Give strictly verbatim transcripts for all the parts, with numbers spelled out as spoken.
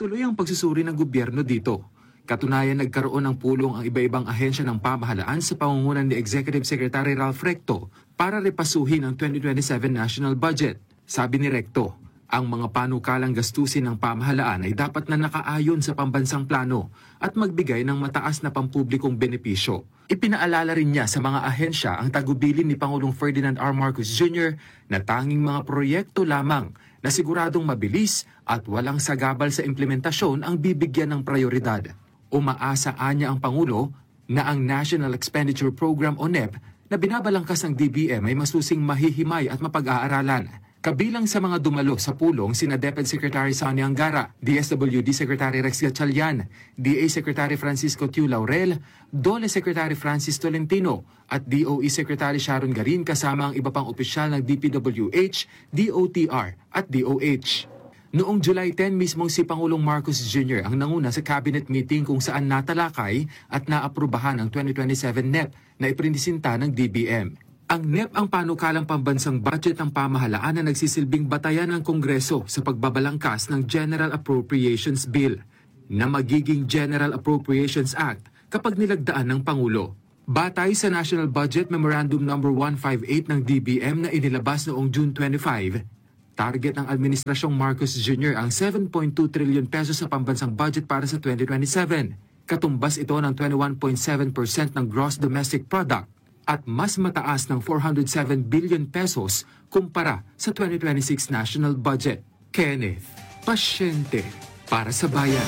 Tuloy ang pagsusuri ng gobyerno dito. Katunayan, nagkaroon ng pulong ang iba-ibang ahensya ng pamahalaan sa pangungunan ni Executive Secretary Ralph Recto para repasuhin ang twenty twenty-seven national budget. Sabi ni Recto, ang mga panukalang gastusin ng pamahalaan ay dapat na nakaayon sa pambansang plano at magbigay ng mataas na pampublikong benepisyo. Ipinaalala rin niya sa mga ahensya ang tagubilin ni Pangulong Ferdinand R. Marcos Junior na tanging mga proyekto lamang na siguradong mabilis at walang sagabal sa implementasyon ang bibigyan ng prioridad. Umaasaan niya ang Pangulo na ang National Expenditure Program o N E P na binabalangkas ng D B M ay masusing mahihimay at mapag-aaralan. Kabilang sa mga dumalo sa pulong sina DepEd Secretary Sonny Angara, D S W D Secretary Rex Gatchalian, D A Secretary Francisco Tiu Laurel, DOLE Secretary Francis Tolentino at D O E Secretary Sharon Garin kasama ang iba pang opisyal ng D P W H, D O T R at D O H. Noong July tenth mismong si Pangulong Marcos Junior ang nanguna sa cabinet meeting kung saan natalakay at naaprubahan ang twenty twenty-seven N E P na iprinisinta ng D B M. Ang N E P ang panukalang pambansang budget ng pamahalaan na nagsisilbing batayan ng Kongreso sa pagbabalangkas ng General Appropriations Bill na magiging General Appropriations Act kapag nilagdaan ng Pangulo. Batay sa National Budget Memorandum number one fifty-eight ng D B M na inilabas noong June twenty-fifth, target ng Administrasyong Marcos Junior ang seven point two trillion pesos sa pambansang budget para sa twenty twenty-seven. Katumbas ito ng twenty-one point seven percent ng Gross Domestic Product at mas mataas ng four hundred seven billion pesos kumpara sa twenty twenty-six national budget. Kenneth, pasyente para sa bayan.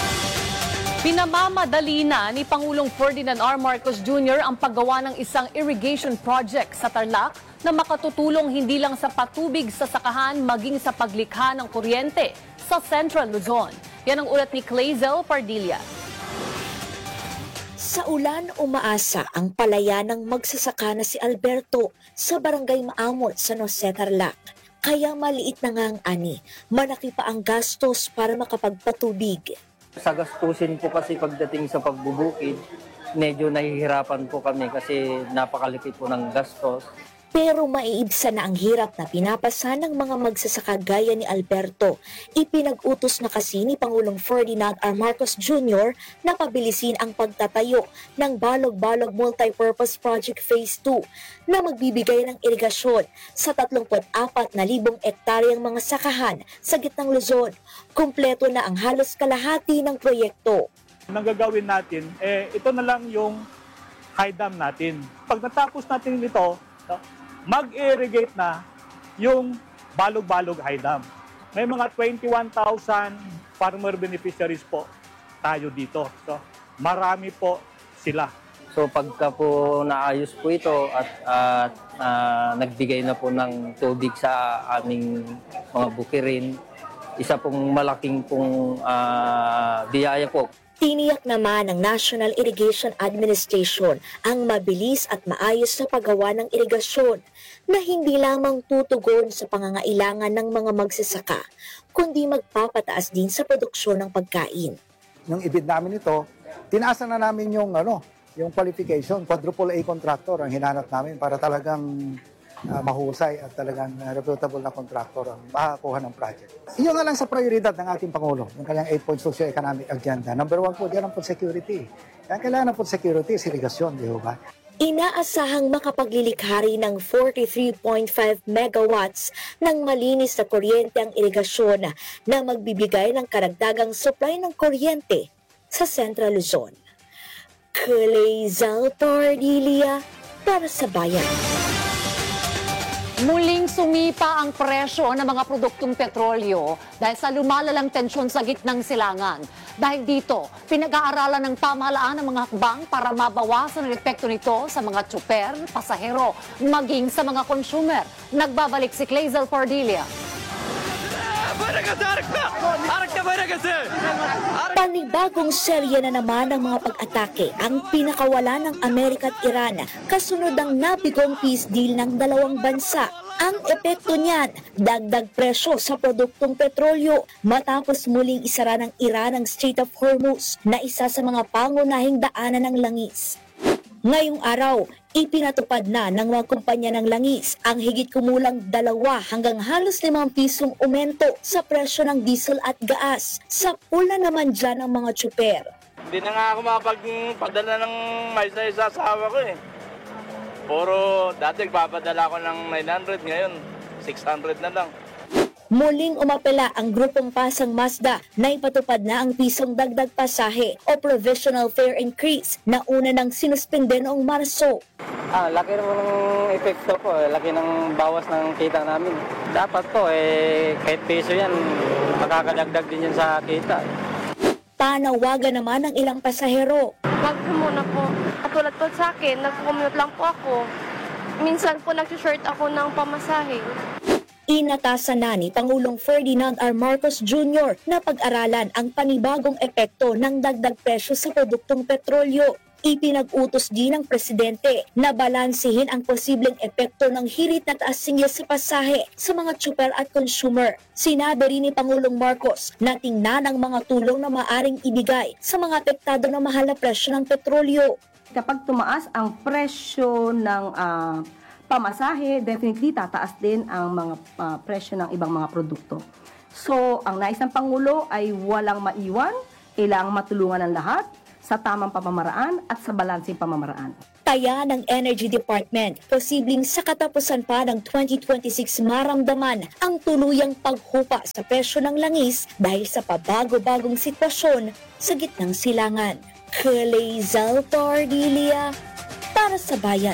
Pinamamadali na ni Pangulong Ferdinand R. Marcos Junior ang paggawa ng isang irrigation project sa Tarlac na makatutulong hindi lang sa patubig sa sakahan maging sa paglikha ng kuryente sa Central Luzon. Yan ang ulat ni Clazel Pardilla. Sa ulan umaasa ang palaya ng magsasaka na si Alberto sa Barangay Maamot sa Jose Tarlac. Kaya maliit na nga ang ani, malaki pa ang gastos para makapagpatubig. Sa gastusin po kasi pagdating sa pagbubukid, medyo nahihirapan po kami kasi napakalaki po ng gastos. Pero maiibsa na ang hirap na pinapasa ng mga magsasaka gaya ni Alberto. Ipinag-utos na kasi ni Pangulong Ferdinand R. Marcos Junior na pabilisin ang pagtatayo ng Balog-Balog Multipurpose Project Phase two na magbibigay ng irigasyon sa thirty-four thousand ektaryang mga sakahan sa gitnang Luzon. Kumpleto na ang halos kalahati ng proyekto. Ang gagawin natin, eh, ito na lang yung high dam natin. Pag natapos natin ito, mag-irrigate na yung Balog-Balog High Dam. May mga twenty-one thousand farmer beneficiaries po tayo dito. So, marami po sila. So pagka po naayos po ito at uh, uh, nagbigay na po ng tubig sa aming mga bukirin, isa pong malaking pong uh, biyaya po. Tiniyak naman ng National Irrigation Administration ang mabilis at maayos na paggawa ng irigasyon na hindi lamang tutugon sa pangangailangan ng mga magsasaka, kundi magpapataas din sa produksyon ng pagkain. Nung ibid namin ito, tinaasan na namin yung, ano, yung qualification, quadruple A contractor ang hinanap namin para talagang uh, mahusay at talagang uh, reputable na contractor ang makakuha ng project. Iyon nga lang sa prioridad ng ating Pangulo, ng kanyang eight-point socio-economic agenda. Number one po, diyan ang food security. Kaya kailangan ng food security is irigasyon, di ba? Inaasahang makapaglilikha rin ng forty-three point five megawatts ng malinis na kuryente ang irigasyon na magbibigay ng karagdagang supply ng kuryente sa Central Luzon. Clazel Pardilla para sa bayan. Muling sumipa ang presyo ng mga produktong petrolyo dahil sa lumalalang tensyon sa gitnang silangan. Dahil dito, pinag-aaralan ng pamahalaan ng mga hakbang para mabawasan ang epekto nito sa mga tsuper, pasahero, maging sa mga consumer. Nagbabalik si Clazel Pardilla. Panibagong serye na naman ng mga pag-atake ang pinakawala ng Amerika at Iran kasunod ng nabigong peace deal ng dalawang bansa. Ang epekto niyan, dagdag presyo sa produktong petrolyo matapos muling isara ng Iran ang Strait of Hormuz na isa sa mga pangunahing daanan ng langis. Ngayong araw, ipinatupad na ng mga kumpanya ng langis ang higit kumulang dalawa hanggang halos limang pisong aumento sa presyo ng diesel at gaas. Sa pula naman dyan ang mga tsuper. Hindi na nga ako makapagpadala ng mais na isa sa asawa ko eh. Puro dati nagpapadala ko ng nine hundred, ngayon six hundred na lang. Muling umapela ang grupong Pasang Mazda na ipatupad na ang pisong dagdag pasahe o provisional fare increase na una nang sinuspende noong Marso. Ah, laki naman ng epekto po, eh. Laki ng bawas ng kita namin. Dapat po, eh, kahit peso yan, makakadagdag din yan sa kita. Panawagan naman ng ilang pasahero. Wag po muna po. Katulad po sa akin, nag-commute lang po ako. Minsan po nag-short ako ng pamasahe. Inatasan na ni Pangulong Ferdinand R. Marcos Junior na pag-aralan ang panibagong epekto ng dagdag presyo sa produktong petrolyo. Ipinag-utos din ng Presidente na balansehin ang posibleng epekto ng hirit na taas singgil sa pasahe sa mga tsuper at consumer. Sinabi rin ni Pangulong Marcos na tingnan ang mga tulong na maaring ibigay sa mga apektado ng mahal na presyo ng petrolyo. Kapag tumaas ang presyo ng uh, pamasahe, definitely tataas din ang mga uh, presyo ng ibang mga produkto. So, ang nais ng Pangulo ay walang maiwan, kailangang matulungan ang lahat sa tamang pamamaraan at sa balanseng pamamaraan. Taya ng Energy Department, posibleng sa katapusan pa ng twenty twenty-six maramdaman ang tuluyang paghupa sa presyo ng langis dahil sa pabago-bagong sitwasyon sa gitnang silangan. Kelizal Tardilia para sa Bayan.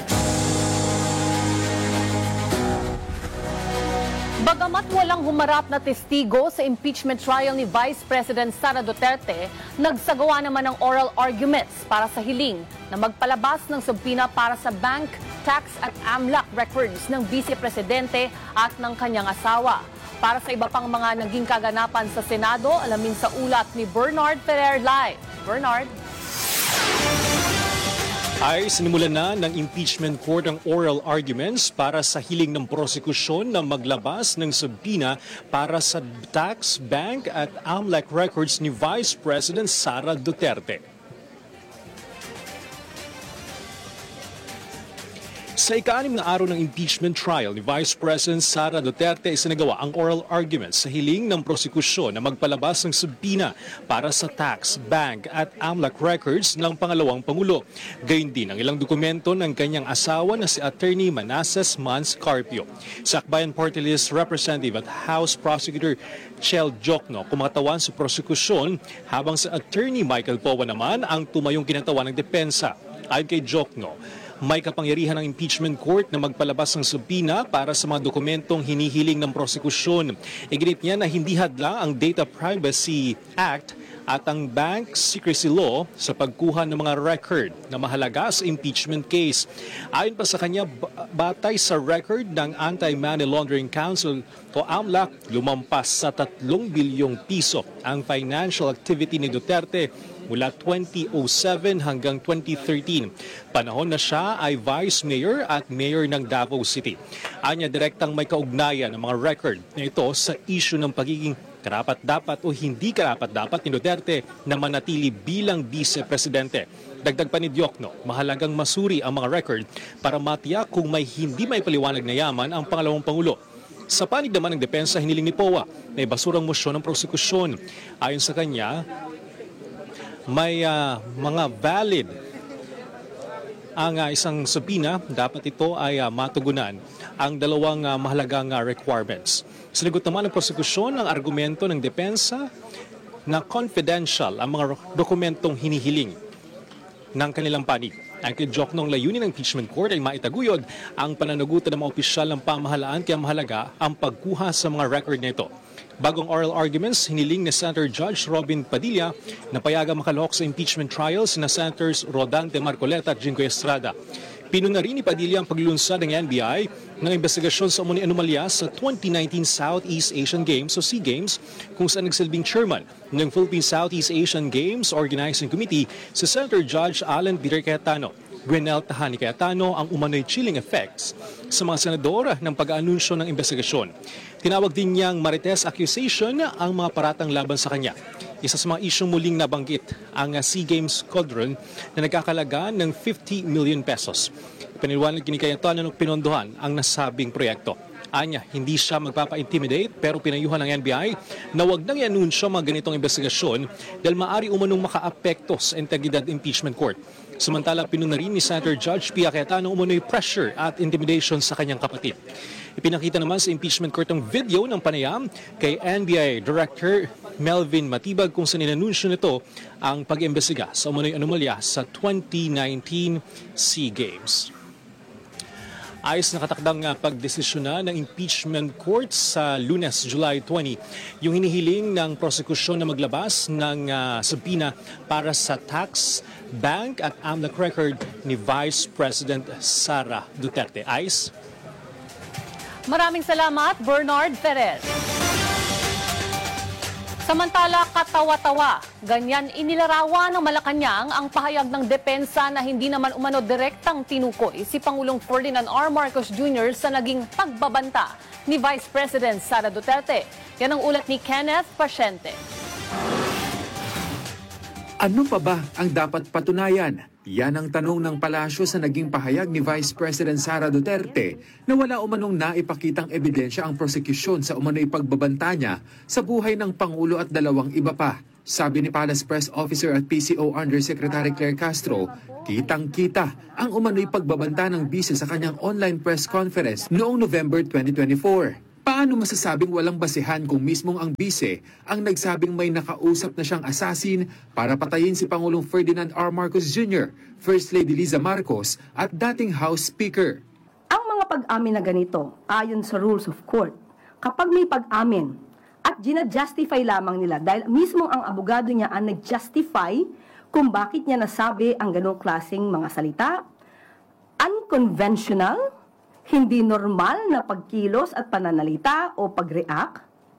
Bagamat walang humarap na testigo sa impeachment trial ni Vice President Sara Duterte, nagsagawa naman ng oral arguments para sa hiling na magpalabas ng subpoena para sa bank, tax at AMLAC records ng Vice Presidente at ng kanyang asawa. Para sa iba pang mga naging kaganapan sa Senado, alamin sa ulat ni Bernard Ferrer Live. Bernard? Ay sinimulan na ng impeachment court ang oral arguments para sa hiling ng prosekusyon na maglabas ng subpoena para sa tax, bank at AMLAC records ni Vice President Sara Duterte. Sa ika-anim na araw ng impeachment trial ni Vice President Sara Duterte, isinagawa ang oral arguments sa hiling ng prosekusyon na magpalabas ng subpoena para sa tax, bank at AMLAC records ng pangalawang Pangulo. Gayun din ang ilang dokumento ng kanyang asawa na si Attorney Manasseh Mans Carpio. Sa Akbayan Party List Representative at House Prosecutor Chel Jokno kumatawan sa prosekusyon, habang si Attorney Michael Powa naman ang tumayong kinatawan ng depensa. Ayon kay Jokno, may kapangyarihan ng impeachment court na magpalabas ng subpoena para sa mga dokumentong hinihiling ng prosekusyon. Iginit niya na hindi hadlang ang Data Privacy Act at ang Bank Secrecy Law sa pagkuha ng mga record na mahalaga sa impeachment case. Ayon pa sa kanya, batay sa record ng Anti-Money Laundering Council o AMLAC, lumampas sa tatlong bilyong piso ang financial activity ni Duterte mula twenty oh seven hanggang twenty thirteen. Panahon na siya ay Vice Mayor at Mayor ng Davao City. Anya direktang may kaugnayan ng mga record na ito sa issue ng pagiging karapat-dapat o hindi karapat-dapat ni Duterte na manatili bilang Vice Presidente. Dagdag pa ni Diokno, mahalagang masuri ang mga record para matiyak kung may hindi may paliwanag na yaman ang pangalawang Pangulo. Sa panig naman ng depensa, hiniling ni Powa na ibasurang mosyon ng prosekusyon. Ayon sa kanya, may uh, mga valid ang uh, isang subpoena, dapat ito ay uh, matugunan ang dalawang uh, mahalagang uh, requirements. Sinagot naman ng prosekusyon ang argumento ng depensa na confidential ang mga dokumentong hinihiling ng kanilang panig. Ang kay Jokno, ng layunin ng impeachment court ay maitaguyod ang pananagutan ng mga opisyal ng pamahalaan, kaya mahalaga ang pagkuha sa mga record nito. Bagong oral arguments, hiniling ni Senator Judge Robin Padilla na payagang makalahok sa impeachment trials na Senators Rodante Marcoleta at Jingoy Estrada. Pinuna rin ni Padilla ang paglulunsad ng N B I ng investigasyon sa umano'y anomalya sa twenty nineteen Southeast Asian Games o SEA Games, kung saan nagsilbing chairman ng Philippine Southeast Asian Games Organizing Committee si Senator Judge Alan Peter Cayetano. Gwyneltahan ni Cayetano ang umano'y chilling effects sa mga senador ng pag-aanunsyo ng investigasyon. Tinawag din niyang marites accusation ang mga paratang laban sa kanya. Isa sa mga isyong muling nabanggit ang SEA Games Squadron na nagkakalaga ng fifty million pesos. Piniliwanag ni Cayetano ng pinondohan ang nasabing proyekto. Anya, hindi siya magpapa-intimidate pero pinayuhan ng N B I na wag nang i-anunsyo mga ganitong investigasyon dahil maaari umanong makaapekto sa integridad impeachment court. Samantala, pinuna rin ni Senator Judge Pia Cayetano umano'y pressure at intimidation sa kanyang kapatid. Ipinakita naman sa impeachment court ang video ng panayam kay N B I Director Melvin Matibag kung saan inanunsyo nito ang pag-imbestiga sa umano'y anomalya sa twenty nineteen SEA Games. Ayos na katakdang pagdesisyonan ng impeachment court sa Lunes, July twentieth, yung hinihiling ng prosekusyon na maglabas ng uh, subpoena para sa tax, bank at A M L A C record ni Vice President Sara Duterte. Ayos? Maraming salamat, Bernard Perez. Samantala, katawa-tawa, ganyan inilarawan ng Malacanang ang pahayag ng depensa na hindi naman umano direktang tinukoy si Pangulong Ferdinand R. Marcos Junior sa naging pagbabanta ni Vice President Sara Duterte. Yan ang ulat ni Kenneth Pasyente. Ano pa ba ang dapat patunayan? Yan ang tanong ng palasyo sa naging pahayag ni Vice President Sara Duterte na wala umanong naipakitang ebidensya ang prosekusyon sa umano'y pagbabanta niya sa buhay ng Pangulo at dalawang iba pa. Sabi ni Palace Press Officer at P C O Undersecretary Claire Castro, kitang-kita ang umano'y pagbabanta ng bise sa kanyang online press conference noong November twenty twenty-four. Paano masasabing walang basehan kung mismong ang bise ang nagsabing may nakausap na siyang assassin para patayin si Pangulong Ferdinand R. Marcos Junior, First Lady Liza Marcos at dating House Speaker? Ang mga pag-amin na ganito, ayon sa rules of court, kapag may pag-amin at gina-justify lamang nila dahil mismo ang abogado niya ang nag-justify kung bakit niya nasabi ang ganong klaseng mga salita, unconventional, hindi normal na pagkilos at pananalita o pag-react,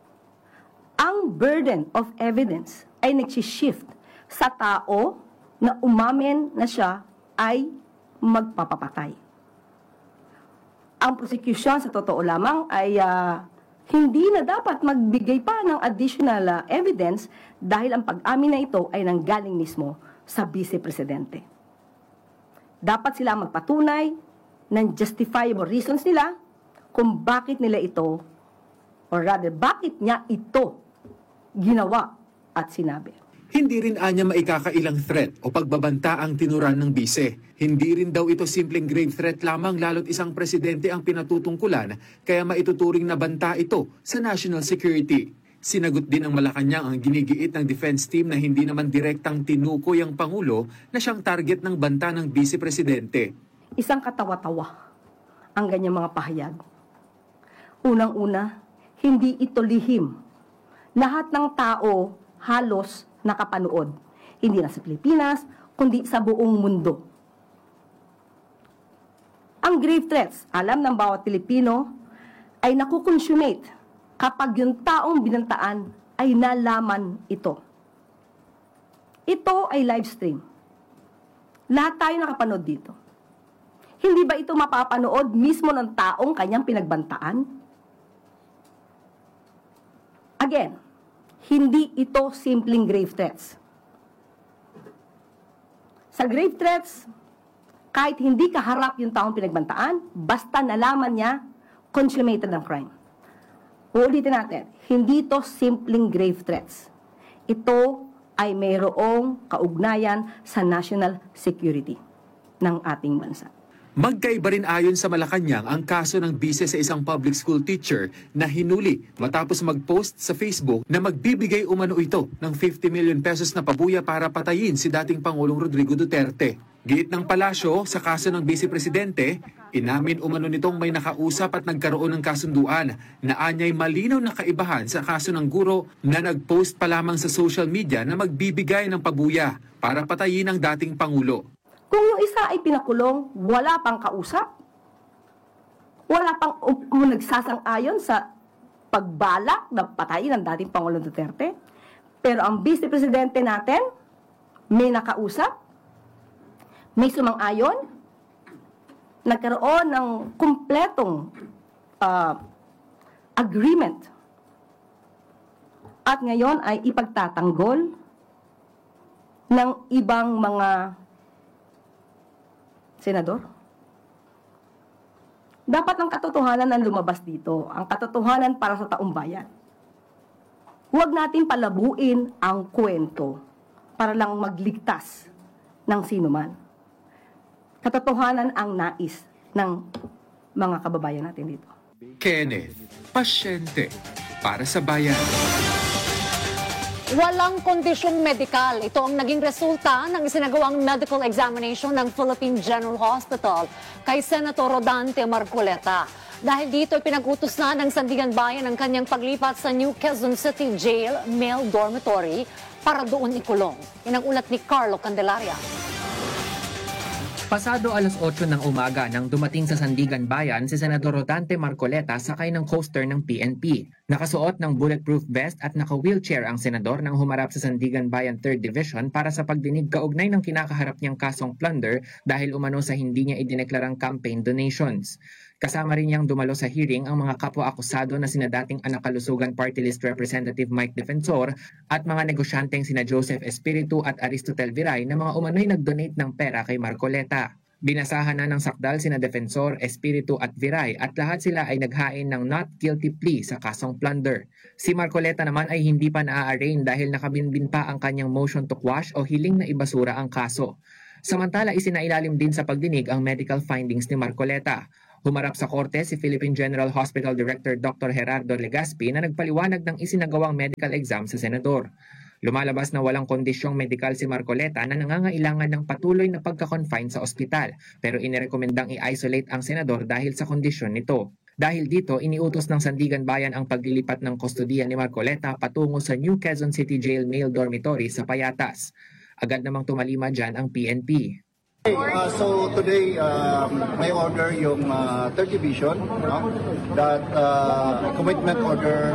ang burden of evidence ay nagsishift sa tao na umamin na siya ay magpapapatay. Ang prosecution sa totoo lamang ay uh, hindi na dapat magbigay pa ng additional uh, evidence dahil ang pag-amin na ito ay nanggaling mismo sa Vice Presidente. Dapat sila magpatunay ng justifiable reasons nila kung bakit nila ito, or rather, bakit niya ito ginawa at sinabi. Hindi rin anya maikakailang threat o pagbabanta ang tinuran ng bise. Hindi rin daw ito simpleng grave threat lamang lalo't isang presidente ang pinatutungkulan kaya maituturing na banta ito sa national security. Sinagot din ng Malacanang ang ginigiit ng defense team na hindi naman direktang tinukoy ang Pangulo na siyang target ng banta ng Vice Presidente. Isang katawa-tawa ang ganyang mga pahayag. Unang-una, hindi ito lihim. Lahat ng tao halos nakapanood. Hindi na sa Pilipinas, kundi sa buong mundo. Ang grave threats, alam ng bawat Pilipino, ay nakukonsummate kapag yung taong binantaan ay nalaman ito. Ito ay live stream. Lahat tayo nakapanood dito. Hindi ba ito mapapanood mismo ng taong kanyang pinagbantaan? Again, hindi ito simpleng grave threats. Sa grave threats, kahit hindi kaharap yung taong pinagbantaan, basta nalaman niya, consummated ang crime. Uulitin natin, hindi ito simpleng grave threats. Ito ay mayroong kaugnayan sa national security ng ating bansa. Magkaiba rin ayon sa Malacanang ang kaso ng bise sa isang public school teacher na hinuli matapos mag-post sa Facebook na magbibigay umano ito ng fifty million pesos na pabuya para patayin si dating Pangulong Rodrigo Duterte. Giit ng palasyo sa kaso ng Vice Presidente, inamin umano nitong may nakausap at nagkaroon ng kasunduan na anyay malinaw na kaibahan sa kaso ng guro na nag-post pa lamang sa social media na magbibigay ng pabuya para patayin ang dating Pangulo. Kung yung isa ay pinakulong, wala pang kausap, wala pang um, um, nagsasang-ayon sa pagbalak na patayin ng dating Pangulong Duterte, pero ang Vice Presidente natin, may nakausap, may sumang-ayon, nagkaroon ng kumpletong uh, agreement at ngayon ay ipagtatanggol ng ibang mga senador. Dapat ang katotohanan ang lumabas dito, ang katotohanan para sa taong bayan. Huwag natin palabuin ang kwento para lang magligtas ng sinuman. Katotohanan ang nais ng mga kababayan natin dito. Kenneth, pasyente para sa bayan. Walang kondisyong medikal. Ito ang naging resulta ng isinagawang medical examination ng Philippine General Hospital kay Senator Rodante Marcoleta. Dahil dito, pinag-utos na ng Sandigan Bayan ang kanyang paglipat sa New Quezon City Jail Male Dormitory para doon ikulong. Yan ang ulat ni Carlo Candelaria. Pasado alas otso ng umaga nang dumating sa Sandigan Bayan si Senador Rodante Marcoleta sakay ng coaster ng P N P. Nakasuot ng bulletproof vest at naka-wheelchair ang senador nang humarap sa Sandigan Bayan third Division para sa pagdinig kaugnay ng kinakaharap niyang kasong plunder dahil umano sa hindi niya idineklarang campaign donations. Kasama rin niyang dumalo sa hearing ang mga kapwa-akusado na sina dating Anak Kalusugan Party List Representative Mike Defensor at mga negosyanteng sina Joseph Espiritu at Aristotel Viray na mga umano'y nag-donate ng pera kay Marcoleta. Binasahan na ng sakdal sina Defensor, Espiritu at Viray at lahat sila ay naghain ng not guilty plea sa kasong plunder. Si Marcoleta naman ay hindi pa naa-arraign dahil nakabinbin pa ang kanyang motion to quash o hiling na ibasura ang kaso. Samantala, isinailalim din sa pagdinig ang medical findings ni Marcoleta. Humarap sa korte si Philippine General Hospital Director Doctor Gerardo Legaspi na nagpaliwanag ng isinagawang medical exam sa senador. Lumalabas na walang kondisyong medikal si Marcoleta na nangangailangan ng patuloy na pagka-confine sa ospital pero inirekomendang i-isolate ang senador dahil sa kondisyon nito. Dahil dito, iniutos ng Sandigan Bayan ang paglilipat ng kustodiya ni Marcoleta patungo sa New Quezon City Jail Male Dormitory sa Payatas. Agad namang tumalima dyan ang P N P. Uh, so today, uh, may order yung uh, third Division, no? That uh, commitment order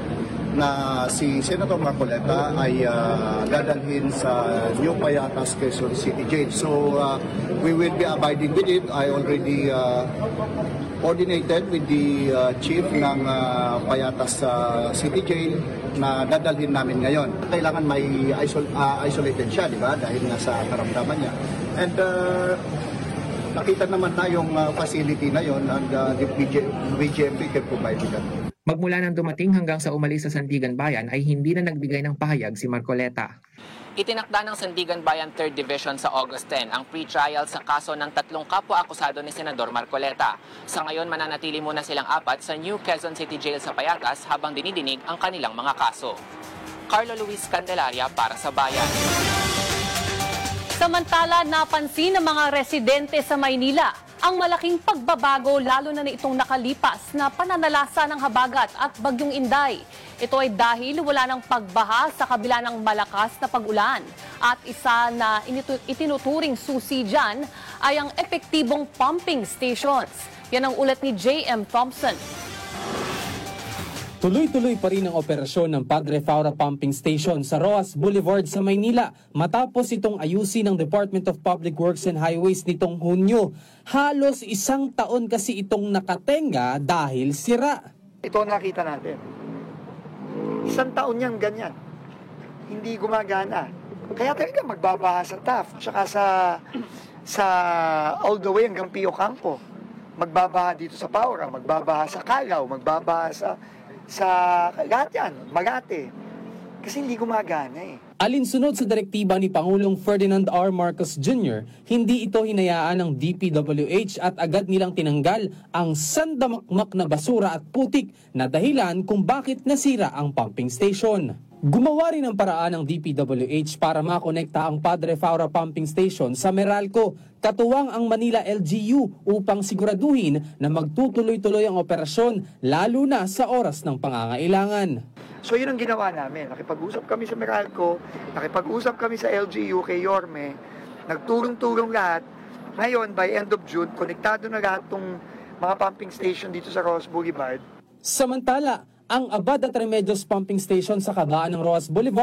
na si Senator Marcoleta ay uh, dadalhin sa New Payatas, Quezon City Jail. So uh, we will be abiding with it. I already uh, coordinated with the uh, chief ng uh, Payatas uh, City Jail na dadalhin namin ngayon. Kailangan may isol- uh, isolated siya, di ba? Dahil nga sa karamdaman niya. And uh, nakita naman na yung uh, facility na yon and uh, the V G M P can provide that. Magmula nang dumating hanggang sa umalis sa Sandigan Bayan ay hindi na nagbigay ng pahayag si Marcoleta. Itinakda ng Sandigan Bayan third Division sa August tenth ang pre-trial sa kaso ng tatlong kapwa-akusado ni Senador Marcoleta. Sa ngayon, mananatili muna silang apat sa New Quezon City Jail sa Payatas habang dinidinig ang kanilang mga kaso. Carlo Luis Candelaria para sa Bayan. Samantala, napansin ng mga residente sa Maynila ang malaking pagbabago lalo na itong nakalipas na pananalasa ng habagat at bagyong Inday. Ito ay dahil wala ng pagbaha sa kabila ng malakas na pag-ulan. At isa na itinuturing susi dyan ay ang epektibong pumping stations. Yan ang ulat ni J M Thompson. Tuloy-tuloy pa rin ang operasyon ng Padre Faura Pumping Station sa Roas Boulevard sa Maynila matapos itong ayusin ng Department of Public Works and Highways nitong Hunyo. Halos isang taon kasi itong nakatenga dahil sira. Ito nakita natin. Isang taon niyang ganyan. Hindi gumagana. Kaya talaga magbabaha sa T A F, tsaka sa, sa all the way hanggang Pio Campo. Magbabaha dito sa Paura, magbabaha sa Calao, magbabaha sa sa Gatian, Magate. Kasi hindi gumagana eh. Alinsunod sa direktiba ni Pangulong Ferdinand R. Marcos Junior, hindi ito hinayaan ng D P W H at agad nilang tinanggal ang sandamakmak na basura at putik na dahilan kung bakit nasira ang pumping station. Gumawa rin ng paraan ng D P W H para makonekta ang Padre Faura Pumping Station sa Meralco, katuwang ang Manila L G U upang siguraduhin na magtutuloy-tuloy ang operasyon lalo na sa oras ng pangangailangan. So yun ang ginawa namin. Nakipag-usap kami sa Meralco, nakipag-usap kami sa L G U kay Yorme, nagturong-turong lahat. Ngayon, by end of June, konektado na lahat tong mga pumping station dito sa Ross Boulevard. Samantala, ang Abad at Remedios Pumping Station sa kabaan ng Roas Boulevard,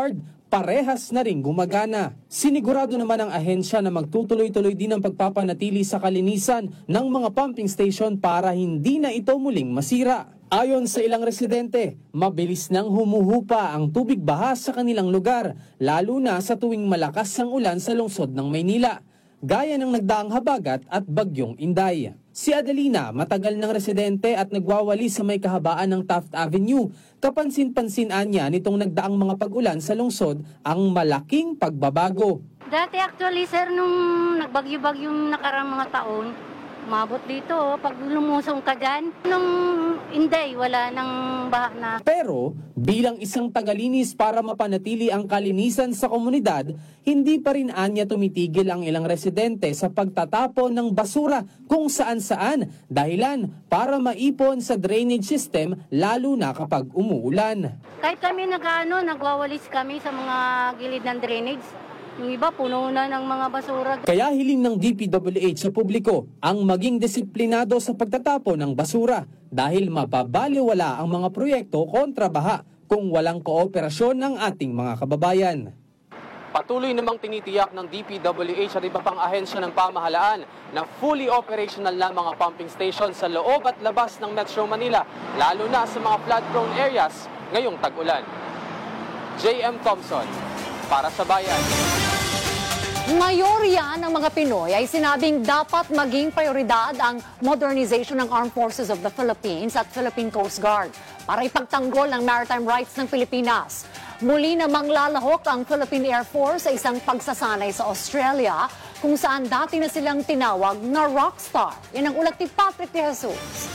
parehas na ring gumagana. Sinigurado naman ang ahensya na magtutuloy-tuloy din ang pagpapanatili sa kalinisan ng mga pumping station para hindi na ito muling masira. Ayon sa ilang residente, mabilis nang humuhupa ang tubig baha sa kanilang lugar, lalo na sa tuwing malakas ang ulan sa lungsod ng Maynila, gaya ng nagdaang habagat at bagyong Inday. Si Adelina, matagal ng residente at nagwawali sa may kahabaan ng Taft Avenue. Kapansin-pansinan niya nitong nagdaang mga pag-ulan sa lungsod ang malaking pagbabago. Dati actually sir, nung nagbagyo-bagyong nakarang mga taon, umabot dito, pag lumusong ka dyan, nung Inday, wala nang baha na. Pero bilang isang tagalinis para mapanatili ang kalinisan sa komunidad, hindi pa rin anya tumitigil ang ilang residente sa pagtatapon ng basura kung saan-saan, dahilan para maipon sa drainage system lalo na kapag umuulan. Kahit kami nag-ano, nagwawalis kami sa mga gilid ng drainage. Yung iba, puno na ng mga basura. Kaya hiling ng D P W H sa publiko ang maging disiplinado sa pagtatapon ng basura dahil mababaliwala ang mga proyekto kontra baha kung walang kooperasyon ng ating mga kababayan. Patuloy namang tinitiyak ng D P W H at iba pang ahensya ng pamahalaan na fully operational na mga pumping station sa loob at labas ng Metro Manila, lalo na sa mga flood-prone areas ngayong tag-ulan. J M Thompson, para sa Bayan. Mayorya ng mga Pinoy ay sinabing dapat maging prioridad ang modernization ng Armed Forces of the Philippines at Philippine Coast Guard para ipagtanggol ang maritime rights ng Pilipinas. Muli namang lalahok ang Philippine Air Force sa isang pagsasanay sa Australia kung saan dati na silang tinawag na rockstar. Yan ang ulat ni Patrick De Jesus.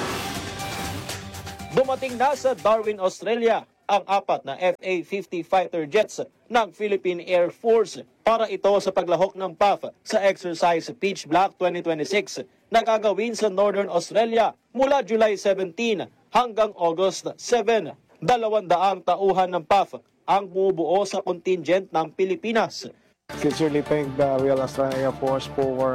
Dumating na sa Darwin, Australia ang apat na F A fifty fighter jets ng Philippine Air Force para ito sa paglahok ng P A F sa exercise Pitch Black twenty twenty-six na gagawin sa Northern Australia mula July seventeenth hanggang August seventh. Dalawang daang tauhan ng P A F ang bubuo sa contingent ng Pilipinas. Sincerely thank the Royal Australian Air Force for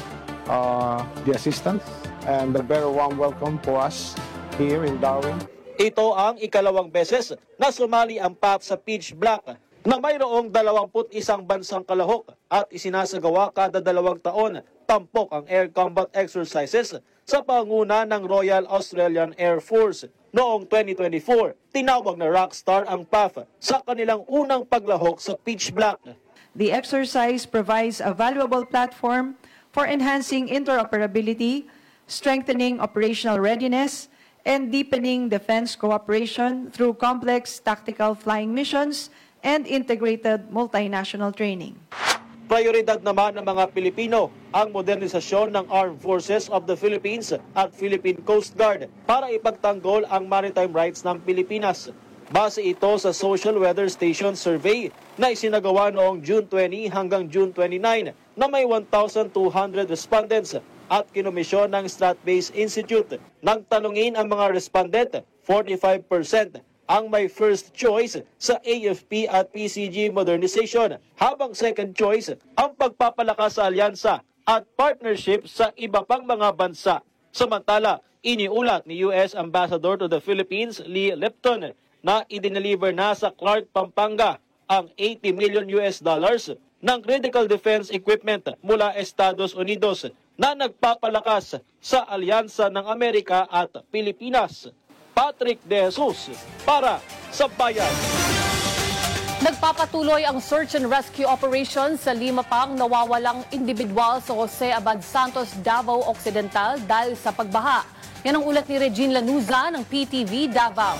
uh, the assistance and a very warm welcome for us here in Darwin. Ito ang ikalawang beses na sumali ang P A F sa Pitch Black na mayroong dalawampu't isang bansang kalahok at isinasagawa kada dalawang taon. Tampok ang air combat exercises sa panguna ng Royal Australian Air Force. Noong twenty twenty-four, tinawag na rockstar ang P A F sa kanilang unang paglahok sa Pitch Black. The exercise provides a valuable platform for enhancing interoperability, strengthening operational readiness, and deepening defense cooperation through complex tactical flying missions and integrated multinational training. Prioridad naman ng mga Pilipino ang modernisasyon ng Armed Forces of the Philippines at Philippine Coast Guard para ipagtanggol ang maritime rights ng Pilipinas. Base ito sa Social Weather Station Survey na isinagawa noong June twentieth hanggang June twenty-ninth na may one thousand two hundred respondents at kinomisyon ng Strat-Based Institute. Nang tanungin ang mga respondent, forty-five percent ang may first choice sa A F P at P C G modernization, habang second choice ang pagpapalakas sa alyansa at partnership sa iba pang mga bansa. Samantala, iniulat ni U S Ambassador to the Philippines, Lee Lipton, na idineliver na sa Clark, Pampanga ang eighty million U S dollars ng critical defense equipment mula Estados Unidos na nagpapalakas sa alyansa ng Amerika at Pilipinas. Patrick De Jesus para sa Bayan. Nagpapatuloy ang search and rescue operation sa lima pang nawawalang individual sa Jose Abad Santos, Davao Occidental dahil sa pagbaha. Yan ang ulat ni Regine Lanuza ng P T V Davao.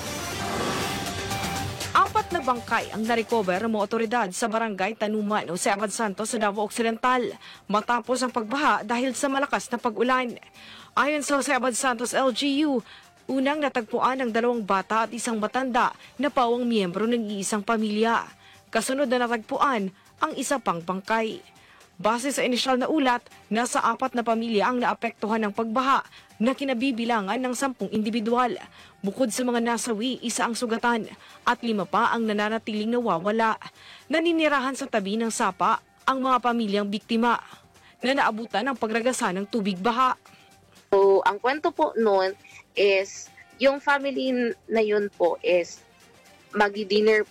Apat na bangkay ang narecover ng mga otoridad sa barangay Tanuman, Jose Abad Santos sa Davao Occidental matapos ang pagbaha dahil sa malakas na pag-ulan. Ayon sa Jose Abad Santos L G U, unang natagpuan ng dalawang bata at isang matanda na pawang miyembro ng iisang pamilya. Kasunod na natagpuan ang isa pang bangkay. Base sa inisyal na ulat, nasa apat na pamilya ang naapektuhan ng pagbaha na kinabibilangan ng sampung individual. Bukod sa mga nasawi, isa ang sugatan at lima pa ang nananatiling nawawala. Naninirahan sa tabi ng sapa ang mga pamilyang biktima na naabutan ng pagragasa ng tubig baha. So, ang kwento po noon is yung family na yun po is magi-dinner po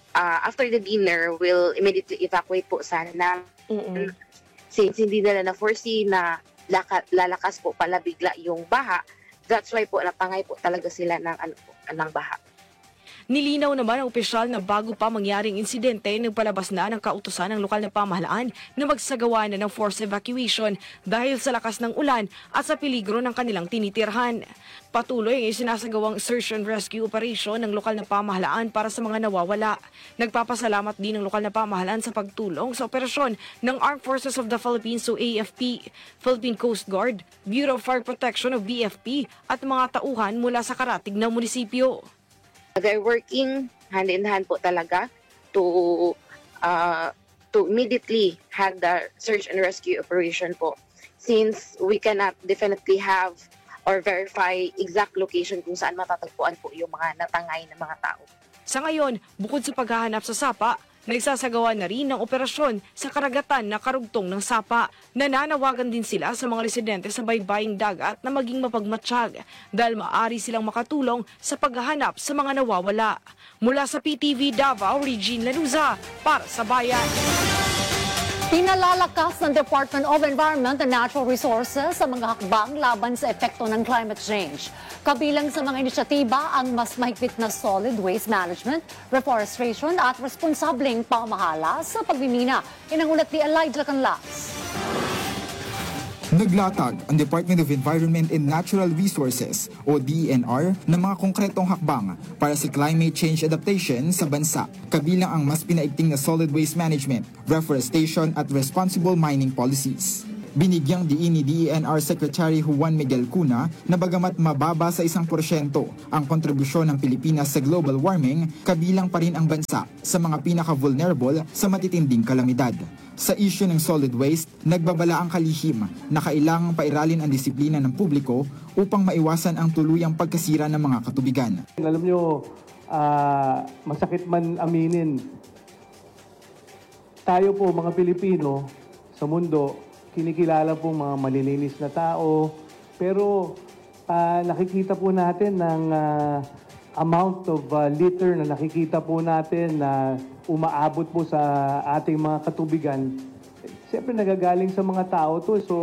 uh, after the dinner, we'll immediately evacuate po sana na Mm-mm. since hindi nila na-foresee na laka, lalakas po pala bigla yung baha. That's why po napangay po talaga sila ng, ano, po, ng baha. Nilinaw naman ang opisyal na bago pa mangyaring insidente, nagpalabas na ng kautusan ng lokal na pamahalaan na magsagawa na ng forced evacuation dahil sa lakas ng ulan at sa peligro ng kanilang tinitirhan. Patuloy ang isinasagawang search and rescue operation ng lokal na pamahalaan para sa mga nawawala. Nagpapasalamat din ng lokal na pamahalaan sa pagtulong sa operasyon ng Armed Forces of the Philippines o A F P, Philippine Coast Guard, Bureau of Fire Protection o B F P at mga tauhan mula sa karatig na munisipyo. They're working hand in hand po talaga to uh, to immediately have the search and rescue operation po. Since we cannot definitely have or verify exact location kung saan matatagpuan po yung mga natangay na mga tao. Sa ngayon, bukod sa paghahanap sa sapa, nagsasagawa na rin ng operasyon sa karagatan na karugtong ng sapa. Nananawagan din sila sa mga residente sa baybaying dagat na maging mapagmatsyag dahil maaari silang makatulong sa paghahanap sa mga nawawala. Mula sa P T V Davao, Regine Lanuza para sa Bayan. Pinalalakas ng Department of Environment and Natural Resources sa mga hakbang laban sa epekto ng climate change. Kabilang sa mga inisyatiba ang mas mahigpit na solid waste management, reforestation at responsableng pamahala sa pagmimina. Yan ang ulat ni Elijah Canlas. Naglatag ang Department of Environment and Natural Resources o D E N R ng mga konkretong hakbang para sa climate change adaptation sa bansa, kabilang ang mas pinaigting na solid waste management, reforestation at responsible mining policies. Binigyang diin ni D E N R Secretary Juan Miguel Cuna na bagamat mababa sa isang porsyento ang kontribusyon ng Pilipinas sa global warming, kabilang pa rin ang bansa sa mga pinaka-vulnerable sa matitinding kalamidad. Sa issue ng solid waste, nagbabala ang kalihim na kailangang pairalin ang disiplina ng publiko upang maiwasan ang tuluyang pagkasira ng mga katubigan. Alam nyo, uh, masakit man aminin, tayo po mga Pilipino sa mundo, kinikilala po mga malilinis na tao, pero uh, nakikita po natin ng uh, amount of uh, litter na nakikita po natin na umaabot po sa ating mga katubigan. Siyempre nagagaling sa mga tao to, so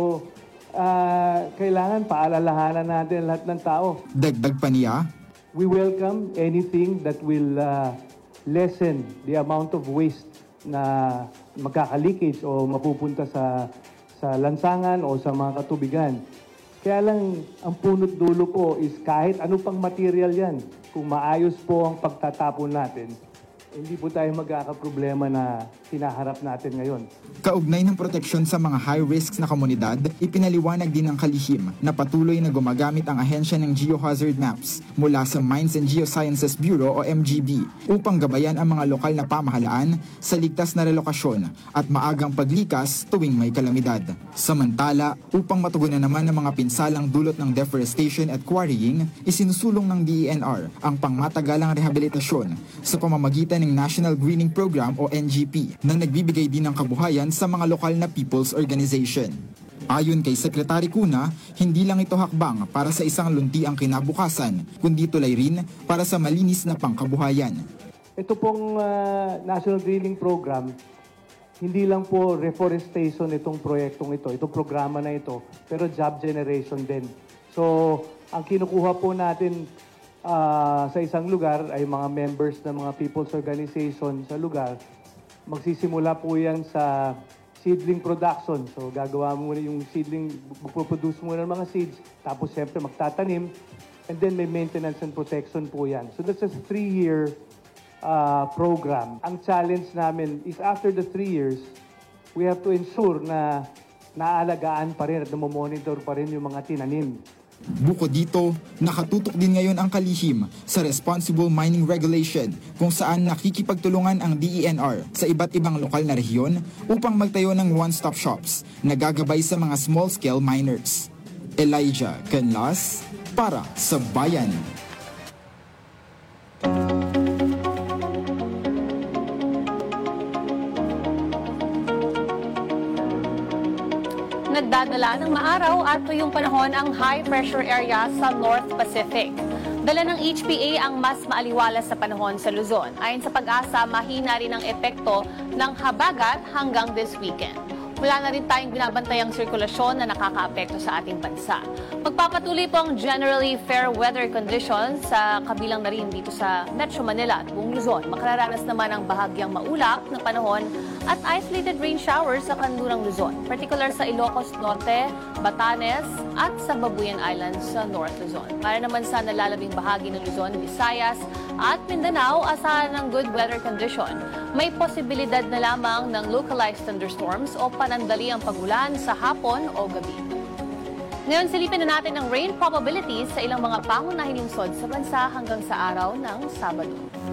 uh, kailangan paalalahanan natin lahat ng tao. Dagdag pa niya, we welcome anything that will uh, lessen the amount of waste na magkakalikage o mapupunta sa sa lansangan o sa mga katubigan. Kaya lang, ang punot dulo po is kahit ano pang material yan, kung maayos po ang pagtatapon natin, hindi po tayo magkakaproblema na hinaharap natin ngayon. Kaugnay ng proteksyon sa mga high risks na komunidad, ipinaliwanag din ng kalihim na patuloy na gumagamit ang ahensya ng Geohazard Maps mula sa Mines and Geosciences Bureau o M G B upang gabayan ang mga lokal na pamahalaan sa ligtas na relokasyon at maagang paglikas tuwing may kalamidad. Samantala, upang matugunan naman ang mga pinsalang dulot ng deforestation at quarrying, isinusulong ng D E N R ang pangmatagalang rehabilitasyon sa pamamagitan ng National Greening Program o N G P na nagbibigay din ng kabuhayan sa mga lokal na people's organization. Ayon kay Secretary Cuna, hindi lang ito hakbang para sa isang luntiang kinabukasan, kundi tulay rin para sa malinis na pangkabuhayan. Ito pong uh, National Greening Program, hindi lang po reforestation itong proyektong ito, itong programa na ito, pero job generation din. So, ang kinukuha po natin uh, sa isang lugar ay mga members ng mga people's organization sa lugar. Magsisimula po yan sa seedling production. So, gagawa mo muna yung seedling, magpo-produce muna ng mga seeds, tapos siyempre magtatanim, and then may maintenance and protection po yan. So, that's a three-year uh, program. Ang challenge namin is after the three years, we have to ensure na naalagaan pa rin at namomonitor pa rin yung mga tinanim. Bukod dito, nakatutok din ngayon ang kalihim sa Responsible Mining Regulation kung saan nakikipagtulungan ang D E N R sa iba't ibang lokal na rehiyon upang magtayo ng one-stop shops na gagabay sa mga small-scale miners. Elijah Canlas para sa Bayan. Nagdadala ng maaraw at tuyong panahon ang high-pressure area sa North Pacific. Dala ng H P A ang mas maaliwalas sa panahon sa Luzon. Ayon sa Pag-asa, mahina rin ang epekto ng habagat hanggang this weekend. Wala na rin tayong binabantayang sirkulasyon na nakakaapekto sa ating bansa. Magpapatuloy po ang generally fair weather conditions sa kabilang na rin dito sa Metro Manila at buong Luzon. Makararanas naman ang bahagyang maulap na panahon at isolated rain showers sa kanlurang Luzon, particular sa Ilocos Norte, Batanes at sa Babuyan Islands sa North Luzon. Para naman sa nalalabing bahagi ng Luzon, Visayas at Mindanao, asahan ng good weather condition. May posibilidad na lamang ng localized thunderstorms o panandali ang pagulan sa hapon o gabi. Ngayon, silipin na natin ang rain probabilities sa ilang mga pangunahing lungsod sa bansa hanggang sa araw ng Sabado.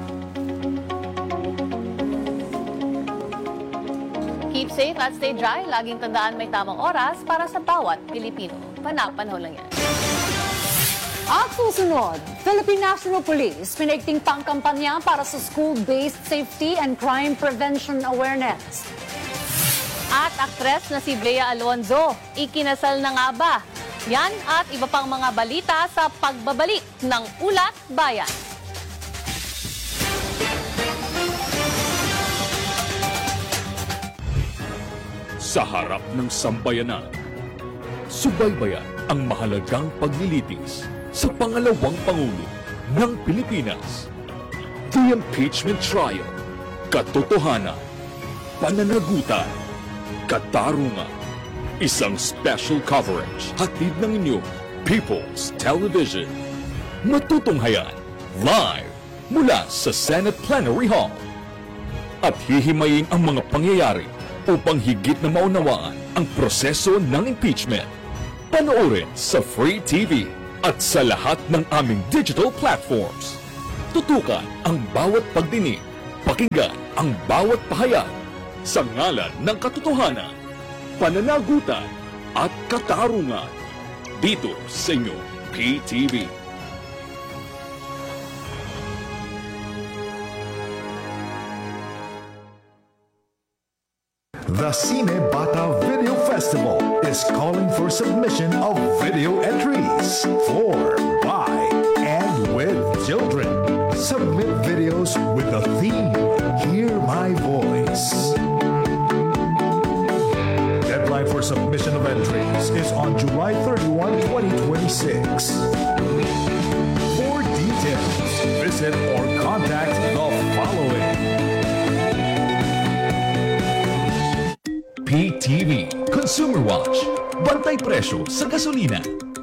Keep safe at stay dry. Laging tandaan may tamang oras para sa bawat Pilipino. Panapanahon lang yan. At susunod, Philippine National Police pinaigting pangkampanya para sa school-based safety and crime prevention awareness. At aktres na si Bea Alonzo, ikinasal na nga ba? Yan at iba pang mga balita sa pagbabalik ng Ulat Bayan. Sa harap ng sambayanan, subaybayan ang mahalagang paglilitis sa pangalawang Pangulo ng Pilipinas. The Impeachment Trial, katotohanan, pananagutan, katarungan. Isang special coverage hatid ng inyong People's Television. Matutunghayan live mula sa Senate Plenary Hall. At hihimayin ang mga pangyayari upang higit na maunawaan ang proseso ng impeachment. Panoorin sa Free T V at sa lahat ng aming digital platforms. Tutukan ang bawat pagdinig, pakinggan ang bawat pahayag sa ngalan ng katotohanan, pananagutan at katarungan dito sa inyong P T V. The Cine Bata Video Festival is calling for submission of video entries for, by, and with children. Submit videos with the theme, Hear My Voice. Deadline for submission of entries is on July thirty-first, twenty twenty-six. For details, visit or contact the following. P T V Consumer Watch. Bantay presyo sa gasolina.